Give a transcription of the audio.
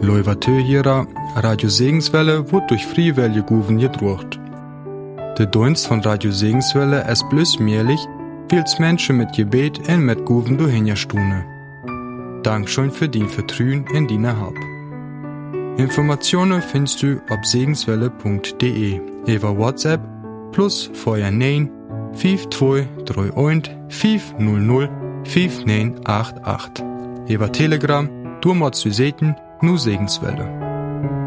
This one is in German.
Leuvatö hierer, Radio Segenswelle wird durch Friewelle Guven gedruckt. Der Dienst von Radio Segenswelle ist bloß möglich, weil's Menschen mit Gebet und mit Guven durchhinjastune. Dankeschön für dein Vertrauen in deine Hab. Informationen findest du auf segenswelle.de über WhatsApp plus vorher 9 5231 500 5988. Über Telegram, du machst du Seiten, nur Segenswelle.